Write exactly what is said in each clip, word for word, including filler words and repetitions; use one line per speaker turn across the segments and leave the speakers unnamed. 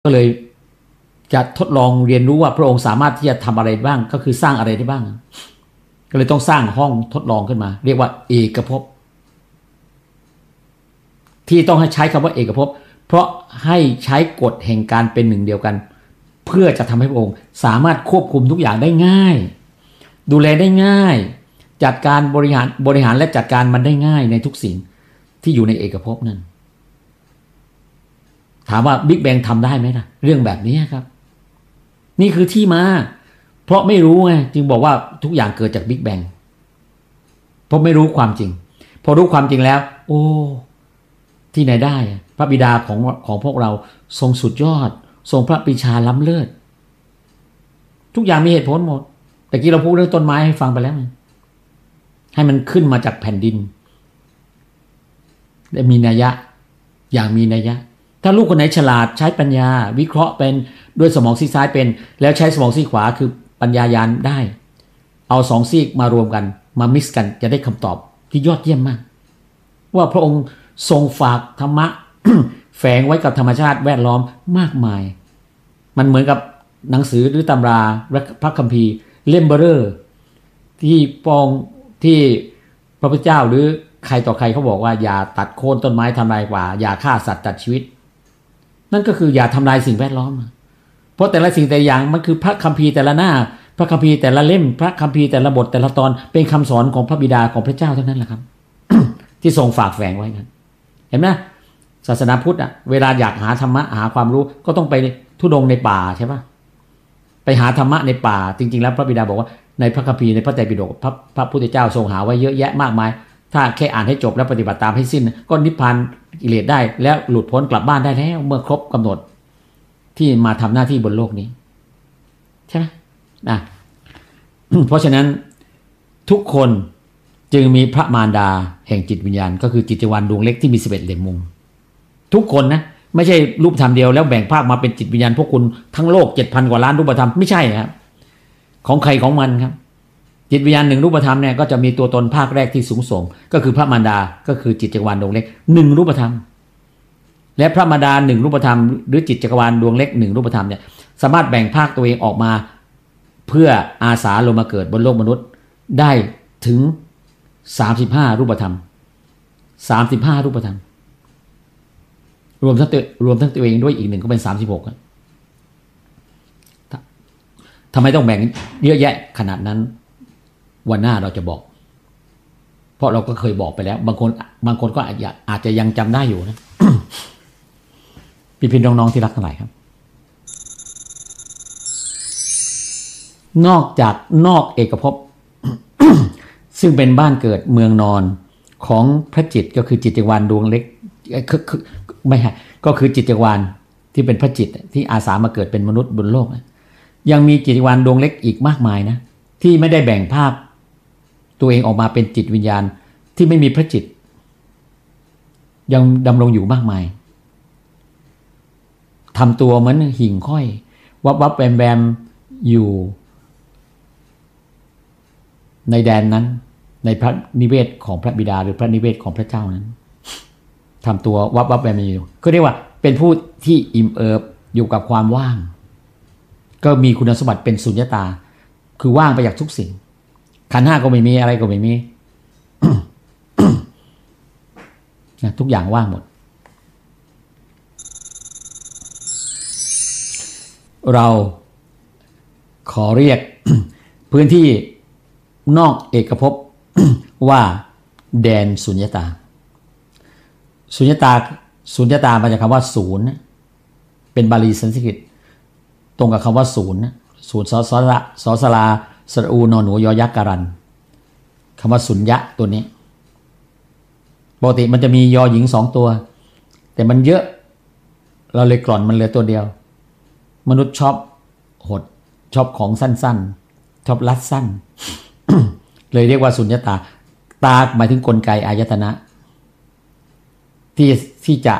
ก็เลยจะทดลองเรียนรู้ว่าพระองค์สามารถที่จะทำอะไรบ้างก็คือสร้างอะไรได้บ้างก็เลยต้องสร้างห้องทดลองขึ้นมาเรียกว่าเอกภพที่ต้องให้ใช้คำว่าเอกภพเพราะให้ใช้กฎแห่งการเป็นหนึ่งเดียวกันเพื่อจะทำให้พระองค์สามารถควบคุมทุกอย่างได้ง่ายดูแลได้ง่ายจัดการบริหารบริหารและจัดการมันได้ง่ายในทุกสิ่งที่อยู่ในเอกภพนั้นถามว่าบิ๊กแบงทำได้ไหมล่ะเรื่องแบบนี้ครับนี่คือที่มาเพราะไม่รู้ไงจึงบอกว่าทุกอย่างเกิดจากบิ๊กแบงเพราะไม่รู้ความจริงพอรู้ความจริงแล้วโอ้ที่ไหนได้พระบิดาของของพวกเราทรงสุดยอดทรงพระปรีชาล้ำเลิศทุกอย่างมีเหตุผลหมดแต่กี้เราพูดเรื่องต้นไม้ให้ฟังไปแล้วให้มันขึ้นมาจากแผ่นดินได้มีนัยยะอย่างมีนัยยะถ้าลูกคนไหนฉลาดใช้ปัญญาวิเคราะห์เป็นด้วยสมองซีกซ้ายเป็นแล้วใช้สมองซีกขวาคือปัญญายาณได้เอาสองซีกมารวมกันมามิกซ์กันจะได้คำตอบที่ยอดเยี่ยมมากว่าพระองค์ทรงฝากธรรมะ แฝงไว้กับธรรมชาติแวดล้อมมากมายมันเหมือนกับหนังสือหรือตำราพระคัมภีร์เล่มเบอเรอร์ที่ปองที่พระพุทธเจ้าหรือใครต่อใครเขาบอกว่าอย่าตัดโค่นต้นไม้ทำลายป่าอย่าฆ่าสัตว์ตัดชีวิตนั่นก็คืออย่าทำลายสิ่งแวดล้อมเพราะแต่ละสิ่งแต่ละอย่างมันคือพระคัมภีร์แต่ละหน้าพระคัมภีร์แต่ละเล่มพระคัมภีร์แต่ละบทแต่ละตอนเป็นคำสอนของพระบิดาของพระเจ้าเท่านั้นแหละครับ ที่ทรงฝากแฝงไว้นั้นเห็นไหมศาสนาพุทธอ่ะเวลาอยากหาธรรมะหาความรู้ก็ต้องไปทุดงในป่าใช่ปะไปหาธรรมะในป่าจริงๆแล้วพระบิดาบอกว่าในพระคัมภีร์ในพระไตรปิฎกพระพระพุทธเจ้าทรงหาไว้เยอะแยะมากมายถ้าแค่อ่านให้จบแล้วปฏิบัติตามให้สิ้นก็นิพพานกิเลสได้แล้วหลุดพ้นกลับบ้านได้แล้วเมื่อครบกำหนดที่มาทำหน้าที่บนโลกนี้ใช่ไหมนะ เพราะฉะนั้นทุกคนจึงมีพระมารดาแห่งจิตวิญญาณก็คือจิตวาลดวงเล็กที่มีสิบเอ็ดเหลี่ยมมุมทุกคนนะไม่ใช่รูปธรรมเดียวแล้วแบ่งภาคมาเป็นจิตวิญญาณพวกคุณทั้งโลก เจ็ดพัน กว่าล้านรูปธรรมไม่ใช่ครับของใครของมันครับจิตวิญญาณหนึ่งรูปธรรมเนี่ยก็จะมีตัวตนภาคแรกที่สูงส่งก็คือพระมารดาก็คือจิตจักรวาลดวงเล็กหนึ่งรูปธรรมและพระมารดาหนึ่งรูปธรรมหรือจิตจักรวาลดวงเล็กหนึ่งรูปธรรมเนี่ยสามารถแบ่งภาคตัวเองออกมาเพื่ออาสาลงมาเกิดบนโลกมนุษย์ได้ถึงสามสิบห้ารูปธรรมสามสิบห้ารูปธรรมรวมทั้งตัวรวมทั้งตัวเองด้วยอีกหนึ่งก็เป็นสามสิบหกอ่ะทำไมต้องแบ่งเยอะแยะขนาดนั้นวันหน้าเราจะบอกเพราะเราก็เคยบอกไปแล้วบางคนบางคนก็อาจจะอาจจะยังจำได้อยู่นะ พี่พี่น้องๆที่รักทั้งหลายครับนอกจากนอกเอกภพ ซึ่งเป็นบ้านเกิดเมืองนอนของพระจิตก็คือจิตจักรวาลดวงเล็กไม่ใช่ก็คือจิตจักรวาลที่เป็นพระจิตที่อาสามาเกิดเป็นมนุษย์บนโลกยังมีจิตจักรวาลดวงเล็กอีกมากมายนะที่ไม่ได้แบ่งภาคตัวเองออกมาเป็นจิตวิญญาณที่ไม่มีพระจิตยังดำรงอยู่มากมายทำตัวเหมือนหิ่งห้อยวับวับแวมแวมอยู่ในแดนนั้นในพระนิเวศของพระบิดาหรือพระนิเวศของพระเจ้านั้นทำตัววับวับแวมอยู่ก็เรียกว่าเป็นผู้ที่อิ่มเอิบอยู่กับความว่างก็มีคุณสมบัติเป็นสุญญตาคือว่างไปจากทุกสิ่งขันธ์ห้าก็ไม่มีอะไรก็ไม่มี นะทุกอย่างว่างหมดเราขอเรียก พื้นที่นอกเอกภพ ว่าแดนสุญญตาสุญญตาสุญญตามาจากคำว่าศูนย์เป็นบาลีสันสกฤตตรงกับคำว่าศูนย์ศูนย์สอสระสอสลาสระอูนอนหนูยอยักษ์การันคำว่าสุญญะตัวนี้ปกติมันจะมียอหญิงสองตัวแต่มันเยอะเราเลยกล่อนมันเหลือตัวเดียวมนุษย์ชอบหดชอบของสั้นๆชอบลัดสั้น เลยเรียกว่าสุญญตาตาหมายถึงกลไกอายตนะที่ที่จะ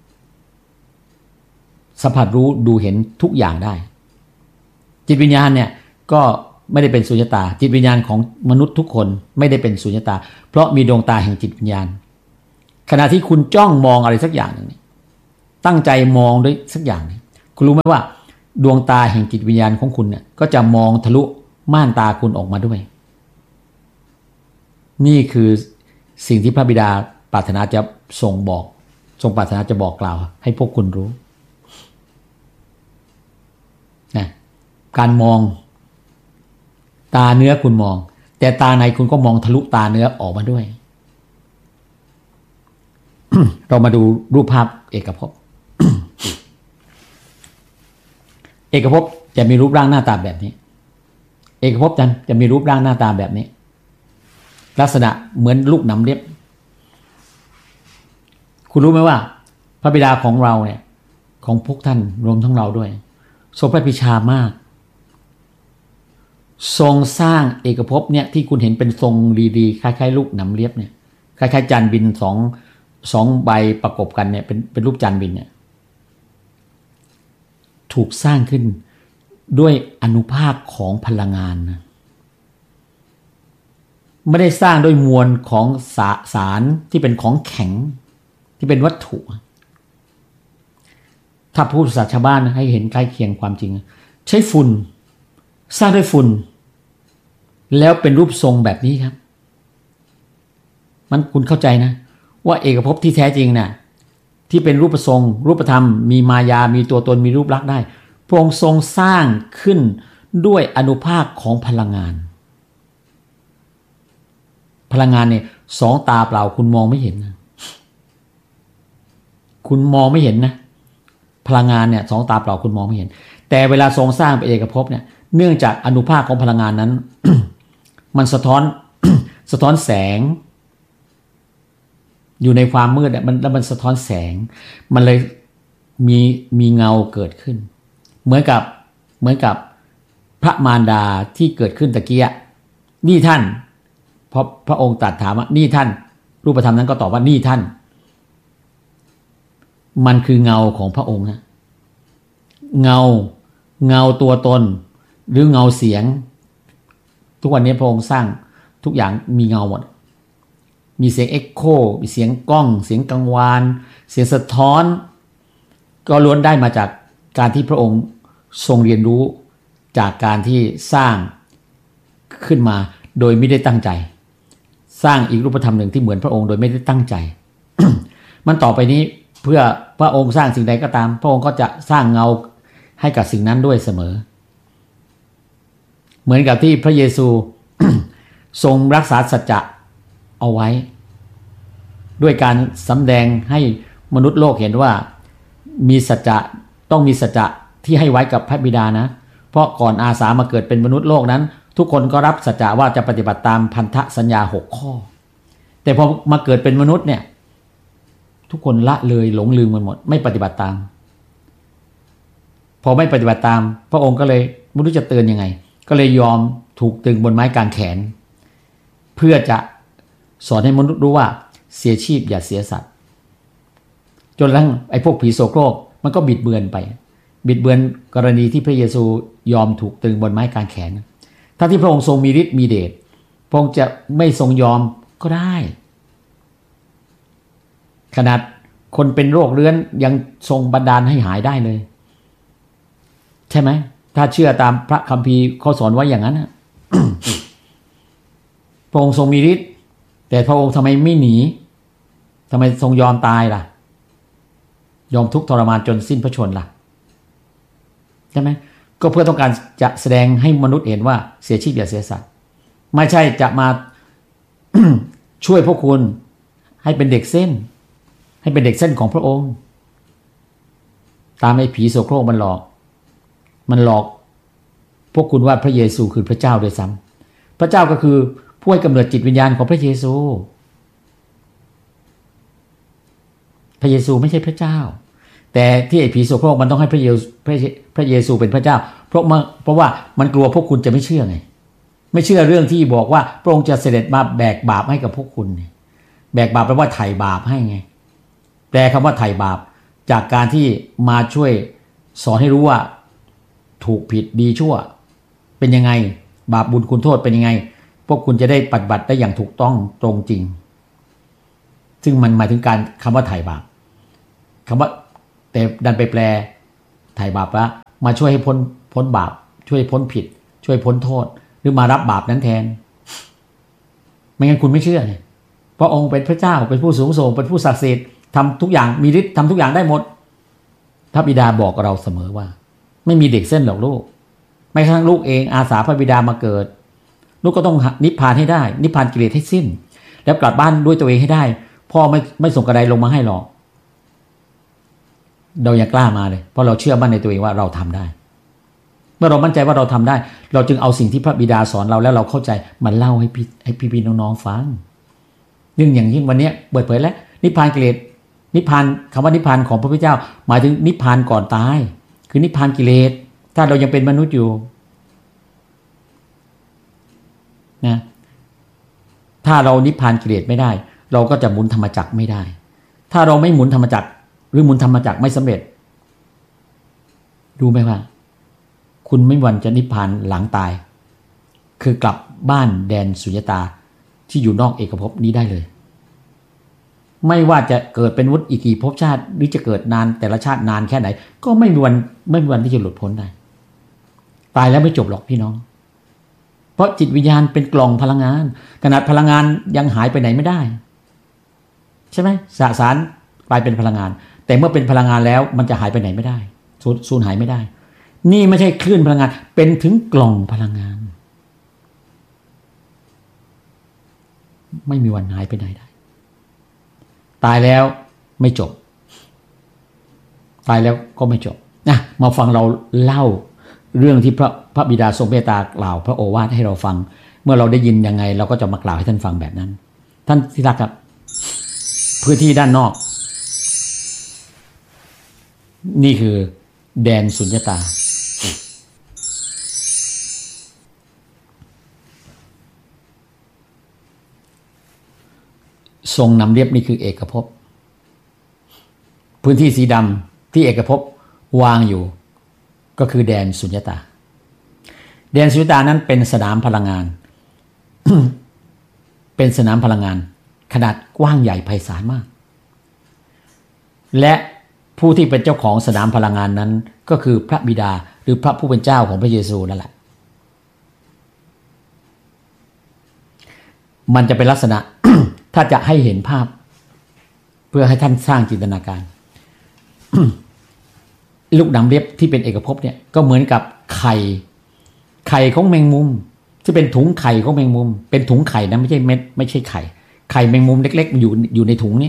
สัมผัสรู้ดูเห็นทุกอย่างได้จิตวิญญาณเนี่ยก็ไม่ได้เป็นสุญญตาจิตวิญญาณของมนุษย์ทุกคนไม่ได้เป็นสุญญตาเพราะมีดวงตาแห่งจิตวิญญาณขณะที่คุณจ้องมองอะไรสักอย่างหนึ่งตั้งใจมองด้วยสักอย่างนึงคุณรู้ไหมว่าดวงตาแห่งจิตวิญญาณของคุณเนี่ยก็จะมองทะลุม่านตาคุณออกมาด้วยนี่คือสิ่งที่พระบิดาปรารถนาจะทรงบอกทรงปรารถนาจะบอกกล่าวให้พวกคุณรู้นะการมองตาเนื้อคุณมองแต่ตาในคุณก็มองทะลุตาเนื้อออกมาด้วย เรามาดูรูปภาพเอกภพ เอกภพจะมีรูปร่างหน้าตาแบบนี้เอกภพจะจะมีรูปร่างหน้าตาแบบนี้ลักษณะเหมือนลูกหนำเล็บคุณรู้ไหมว่าพระบิดาของเราเนี่ยของพวกท่านรวมทั้งเราด้วยทรงพระปรีชามากทรงสร้างเอกภพเนี่ยที่คุณเห็นเป็นทรงดีๆคล้ายๆลูกหนำเล็บเนี่ยคล้ายๆจานบินสองสองใบประกบกันเนี่ยเป็นเป็นรูปจานบินเนี่ยถูกสร้างขึ้นด้วยอานุภาคของพลังงานนะไม่ได้สร้างด้วยมวลของสาสารที่เป็นของแข็งที่เป็นวัตถุถ้าพูดภาษาชาวบ้านให้เห็นใกล้เคียงความจริงใช้ฝุ่นสร้างด้วยฝุ่นแล้วเป็นรูปทรงแบบนี้ครับมันคุณเข้าใจนะว่าเอกภพที่แท้จริงน่ะที่เป็นรูปทรงรูปธรรมมีมายามีตัวตนมีรูปลักษณ์ได้พระองค์ทรงสร้างขึ้นด้วยอานุภาคของพลังงานพลังงานเนี่ยสองตาเปล่าคุณมองไม่เห็นนะคุณมองไม่เห็นนะพลังงานเนี่ยสองตาเปล่าคุณมองไม่เห็นแต่เวลาทรงสร้างเป็นเอกภพเนี่ยเนื่องจากอานุภาคของพลังงานนั้น มันสะท้อน สะท้อนแสงอยู่ในความมืดเนี่ยมันแล้วมันสะท้อนแสงมันเลยมีมีเงาเกิดขึ้นเหมือนกับเหมือนกับพระมารดาที่เกิดขึ้นตะเกียนี่ท่านพอพระองค์ตรัสถามว่านี่ท่านรูปธรรมนั้นก็ตอบว่านี่ท่านมันคือเงาของพระองค์นะเงาเงาตัวตนหรือเงาเสียงทุกวันนี้พระองค์สร้างทุกอย่างมีเงาหมดมีเสียงเอ็กโคมีเสียงก้องเสียงกังวานเสียงสะท้อนก็ล้วนได้มาจากการที่พระองค์ทรงเรียนรู้จากการที่สร้างขึ้นมาโดยไม่ได้ตั้งใจสร้างอีกรูปธรรมหนึ่งที่เหมือนพระองค์โดยไม่ได้ตั้งใจ มันต่อไปนี้เพื่อพระองค์สร้างสิ่งใดก็ตามพระองค์ก็จะสร้างเงาให้กับสิ่งนั้นด้วยเสมอเหมือนกับที่พระเยซู ทรงรักษาสัจจะเอาไว้ด้วยการสำแดงให้มนุษย์โลกเห็นว่ามีสัจจะต้องมีสัจจะที่ให้ไว้กับพระบิดานะเพราะก่อนอาสามาเกิดเป็นมนุษย์โลกนั้นทุกคนก็รับสัจจะว่าจะปฏิบัติตามพันธสัญญาหกข้อแต่พอมาเกิดเป็นมนุษย์เนี่ยทุกคนละเลยหลงลืมมันหมดไม่ปฏิบัติตามพอไม่ปฏิบัติตามพระองค์ก็เลยไม่รู้จะเตือนยังไงก็เลยยอมถูกตึงบนไม้กางแขนเพื่อจะสอนให้มนุษย์รู้ว่าเสียชีพอย่าเสียสัตว์จนทั้งไอ้พวกผีโสโครกมันก็บิดเบือนไปบิดเบือนกรณีที่พระเยซูยอมถูกตึงบนไม้กางแขนถ้าที่พระองค์ทรงมีฤทธิ์มีเดชพระองค์จะไม่ทรงยอมก็ได้ขนาดคนเป็นโรคเรื้อนยังทรงบันดาลให้หายได้เลยใช่ไหมถ้าเชื่อตามพระคัมภีร์เขาสอนไว้อย่างนั้น พระองค์ทรงมีฤทธิ์แต่พระองค์ทำไมไม่หนีทำไมทรงยอมตายล่ะยอมทุกข์ทรมานจนสิ้นพระชนม์ล่ะใช่ไหมก็เพื่อต้องการจะแสดงให้มนุษย์เห็นว่าเสียชีพอย่าเสียสัตว์ไม่ใช่จะมา ช่วยพวกคุณให้เป็นเด็กเส้นให้เป็นเด็กเส้นของพระองค์ตามไอ้ผีโสโครกมันหลอกมันหลอกพวกคุณว่าพระเยซูคือพระเจ้าโดยซ้ำพระเจ้าก็คือผู้ให้กำเนิดจิตวิญญาณของพระเยซูพระเยซูไม่ใช่พระเจ้าแต่ที่ไอ้ผีโสโครกมันต้องให้พระเยซูพระเยซูเป็นพระเจ้าเพราะเพราะว่ามันกลัวพวกคุณจะไม่เชื่อไงไม่เชื่อเรื่องที่บอกว่าพระองค์จะเสด็จมาแบกบาปให้กับพวกคุณแบกบาปแปลว่าไถ่บาปให้ไงแปลคำว่าไถ่บาปจากการที่มาช่วยสอนให้รู้ว่าถูกผิดดีชั่วเป็นยังไงบาปบุญคุณโทษเป็นยังไงพวกคุณจะได้ปฏิบัติได้อย่างถูกต้องตรงจริงซึ่งมันหมายถึงการคำว่าไถ่บาปคำว่าแต่ดันไปแปลไถ่บาปละมาช่วยให้พ้นพ้นบาปช่วยพ้นผิดช่วยพ้นโทษหรือมารับบาปนั้นแทนไม่งั้นคุณไม่เชื่อเลยพระองค์เป็นพระเจ้าเป็นผู้สูงส่งเป็นผู้ศักดิ์สิทธิ์ทำทุกอย่างมีฤทธิ์ทำทุกอย่างได้หมดพระบิดาบอกเราเสมอว่าไม่มีเด็กเส้นหรอกลูกไม่กระทั่งลูกเองอาสาพระบิดามาเกิดลูกก็ต้องนิพพานให้ได้นิพพานกิเลสให้สิ้นแล้วกลับบ้านด้วยตัวเองให้ได้พ่อไม่ไม่ส่งกระไดลงมาให้หรอกเรายังกล้ามาเลยเพราะเราเชื่อมั่นในตัวเองว่าเราทำได้เมื่อเรามั่นใจว่าเราทำได้เราจึงเอาสิ่งที่พระบิดาสอนเราแล้วเราเข้าใจมาเล่าให้พี่ให้พี่ๆน้องๆฟังยิ่งอย่างยิ่งวันนี้เปิดเผยแล้วนิพพานกิเลสนิพพานคำว่านิพพานของพระพุทธเจ้าหมายถึงนิพพานก่อนตายคือนิพพานกิเลสถ้าเรายังเป็นมนุษย์อยู่นะถ้าเรานิพพานกิเลสไม่ได้เราก็จะหมุนธรรมจักรไม่ได้ถ้าเราไม่หมุนธรรมจักรหรือหมุนธรรมจักรไม่สำเร็จรู้ไหมว่าคุณไม่วันจะนิพพานหลังตายคือกลับบ้านแดนสุญญตาที่อยู่นอกเอกภพนี้ได้เลยไม่ว่าจะเกิดเป็นวุฒิอีกกี่ภพชาติหรือจะเกิดนานแต่ละชาตินานแค่ไหนก็ไม่มีวันไม่มีวันที่จะหลุดพ้นได้ตายแล้วไม่จบหรอกพี่น้องเพราะจิตวิญญาณเป็นกล่องพลังงานขนาดพลังงานยังหายไปไหนไม่ได้ใช่ไหมสสารกลายเป็นพลังงานแต่เมื่อเป็นพลังงานแล้วมันจะหายไปไหนไม่ได้สูญหายไม่ได้นี่ไม่ใช่คลื่นพลังงานเป็นถึงกล่องพลังงานไม่มีวันหายไปไหนได้ตายแล้วไม่จบตายแล้วก็ไม่จบนะมาฟังเราเล่าเรื่องที่พระพระบิดาทรงเมตตากล่าวพระโอวาทให้เราฟังเมื่อเราได้ยินยังไงเราก็จะมากล่าวให้ท่านฟังแบบนั้นท่านที่รักครับพื้นที่ด้านนอกนี่คือแดนสุญญตาทรงนำเรียบนี่คือเอกภพพื้นที่สีดำที่เอกภพวางอยู่ก็คือแดนสุญญตาแดนสุญญตานั้นเป็นสนามพลังงาน เป็นสนามพลังงานขนาดกว้างใหญ่ไพศาลมากและผู้ที่เป็นเจ้าของสนามพลังงานนั้นก็คือพระบิดาหรือพระผู้เป็นเจ้าของพระเยซูนั่นแหละมันจะเป็นลักษณะ ถ้าจะให้เห็นภาพเพื่อให้ท่านสร้างจินตนาการ ลูกน้ำเลียบที่เป็นเอกภพเนี่ยก็เหมือนกับไข่ไข่ของแมงมุมที่เป็นถุงไข่ของแมงมุมเป็นถุงไข่นะไม่ใช่เม็ดไม่ใช่ไข่ไข่แมงมุมเล็กๆอยู่อยู่ในถุงนี้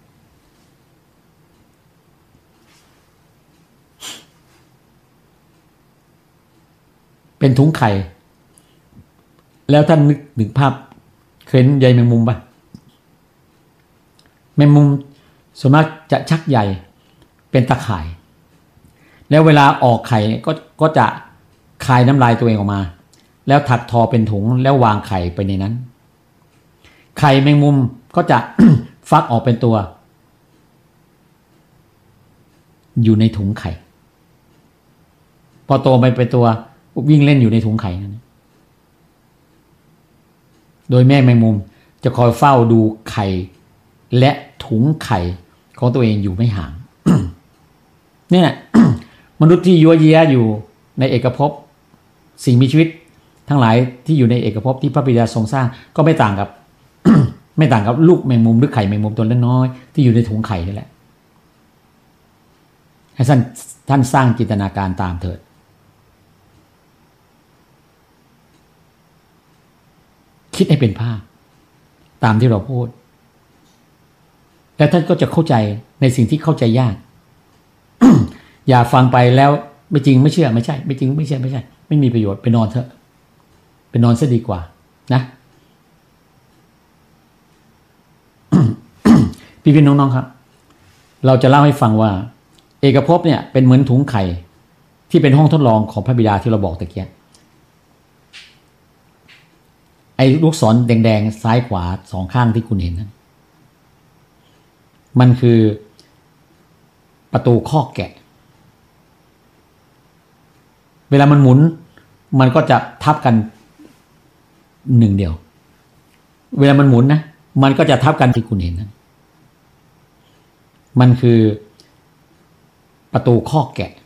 เป็นถุงไข่แล้วท่านนึกถึงภาพเคยเห็นใยแมงมุมป่ะแมงมุมส่วนมากจะชักใยเป็นตะข่ายแล้วเวลาออกไข่ก็ก็จะคายน้ำลายตัวเองออกมาแล้วถักทอเป็นถุงแล้ววางไข่ไปในนั้นไข่แมงมุมก็จะ ฟักออกเป็นตัวอยู่ในถุงไข่พอโตไปเป็นตัววิ่งเล่นอยู่ในถุงไข่นั้นโดยแม่แมงมุมจะคอยเฝ้าดูไข่และถุงไข่ของตัวเองอยู่ไม่ห่าง เนี่ย มนุษย์ที่ยั่วเยี้ยอยู่ในเอกภพสิ่งมีชีวิตทั้งหลายที่อยู่ในเอกภพที่พระบิดาทรงสร้างก็ไม่ต่างกับ ไม่ต่างกับลูกแมงมุมหรือไข่แมงมุมตัวเล็กน้อยที่อยู่ในถุงไข่นี่แหละให้ท่านท่านสร้างจินตนาการตามเถิดคิดให้เป็นภาพตามที่เราพูดแล้วท่านก็จะเข้าใจในสิ่งที่เข้าใจยาก อย่าฟังไปแล้วไม่จริงไม่เชื่อไม่ใช่ไม่จริงไม่เชื่อไม่ใช่ไม่มีประโยชน์ไปนอนเถอะไปนอนซะดีกว่านะ พี่พี่น้องๆครับเราจะเล่าให้ฟังว่าเอกภพเนี่ยเป็นเหมือนถุงไข่ที่เป็นห้องทดลองของพระบิดาที่เราบอกตะเกียบไอ้ลูกศรแดงๆซ้ายขวาสองข้างที่คุณเห็นนั้นมันคือประตูคอกแกะเวลามันหมุนมันก็จะทับกันหนึ่งเดียวเวลามันหมุนนะมันก็จะทับกันที่คุณเห็นนั้นมันคือประตูคอกแกะ